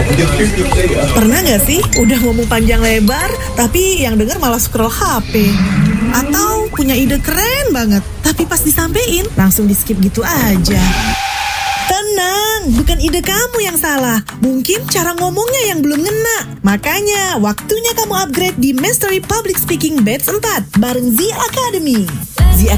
Pernah gak sih udah ngomong panjang lebar tapi yang denger malah scroll HP? Atau punya ide keren banget tapi pas disampein langsung di skip gitu aja? Tenang, bukan ide kamu yang salah. Mungkin cara ngomongnya yang belum ngena. Makanya waktunya kamu upgrade di Mastery Public Speaking Batch 4 bareng Z Academy. Z